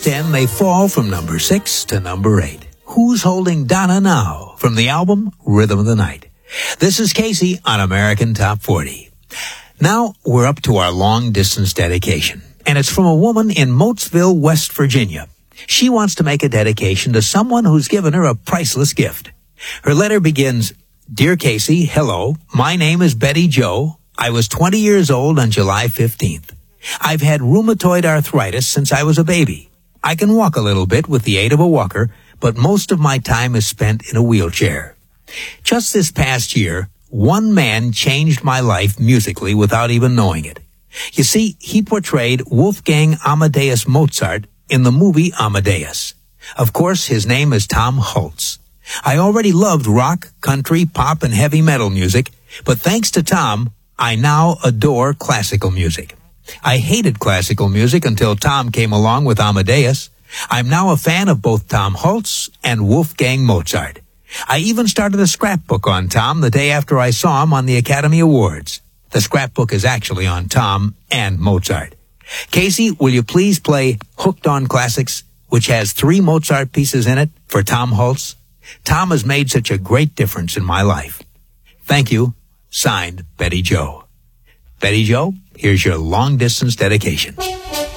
10, they fall from number 6 to number 8. Who's Holding Donna Now? From the album Rhythm of the Night. This is Casey on American Top 40. Now we're up to our long-distance dedication, and it's from a woman in Moattsville, West Virginia. She wants to make a dedication to someone who's given her a priceless gift. Her letter begins, "Dear Casey, hello. My name is Betty Jo. I was 20 years old on July 15th. I've had rheumatoid arthritis since I was a baby. I can walk a little bit with the aid of a walker, but most of my time is spent in a wheelchair. Just this past year, one man changed my life musically without even knowing it. You see, he portrayed Wolfgang Amadeus Mozart in the movie Amadeus. Of course, his name is Tom Hulce. I already loved rock, country, pop, and heavy metal music, but thanks to Tom, I now adore classical music. I hated classical music until Tom came along with Amadeus. I'm now a fan of both Tom Hulce and Wolfgang Mozart. I even started a scrapbook on Tom the day after I saw him on the Academy Awards. The scrapbook is actually on Tom and Mozart. Casey, will you please play Hooked on Classics, which has 3 Mozart pieces in it, for Tom Hulce? Tom has made such a great difference in my life. Thank you. Signed, Betty Jo. Betty Jo, here's your long-distance dedication.